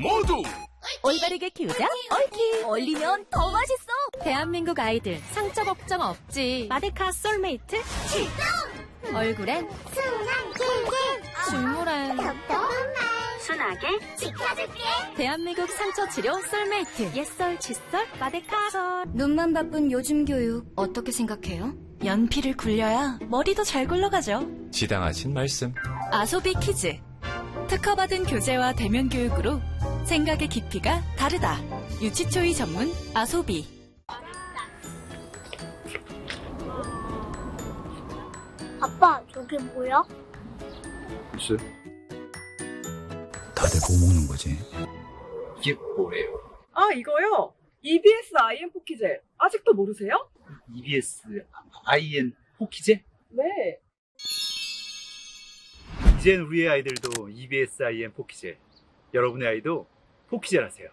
모두 올바르게 키우자 얽히. 얼리면 더 맛있어. 대한민국 아이들 상처 걱정 없지. 마데카 솔메이트 출동. 얼굴엔 순한 캔캔 줄무란 톡톡한 말 순하게 지켜줄게. 대한민국 상처 치료 솔메이트. 옛설 칫솔 마데카. 눈만 바쁜 요즘 교육 어떻게 생각해요? 연필을 굴려야 머리도 잘 굴러가죠. 지당하신 말씀. 아소비 키즈. 특허받은 교재와 대면 교육으로 생각의 깊이가 다르다. 유치초이 전문 아소비. 아빠, 저게 뭐야? 글쎄. 다들 뭐 먹는 거지? 이게 뭐래요? 아, 이거요? EBS IM 포키젤. 아직도 모르세요? EBS IN 포키제? 네. 이젠 우리의 아이들도 EBS IN 포키제. 여러분의 아이도 포키젤 하세요.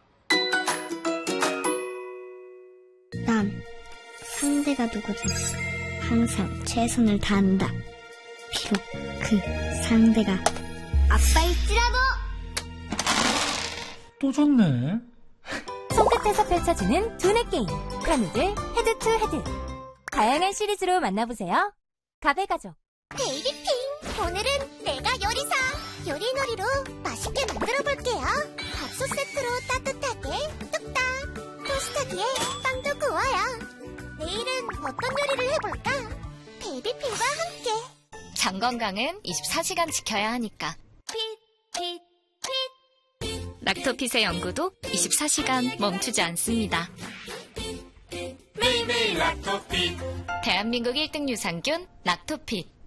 난 상대가 누구든 항상 최선을 다한다. 비록 그 상대가 아빠일지라도. 또 졌네. 손끝에서 펼쳐지는 두뇌 게임. 카누들 헤드 투 헤드. 다양한 시리즈로 만나보세요. 가베가족. 베이비핑, 오늘은 내가 요리사 요리놀이로 맛있게 만들어볼게요. 밥솥 세트로 따뜻하게 뚝딱, 토스터기에 빵도 구워요. 내일은 어떤 요리를 해볼까? 베이비핑과 함께. 장 건강은 24시간 지켜야 하니까. 락토핏의 연구도 24시간 멈추지 않습니다. 매일매일 락토핏. 대한민국 1등 유산균 락토핏.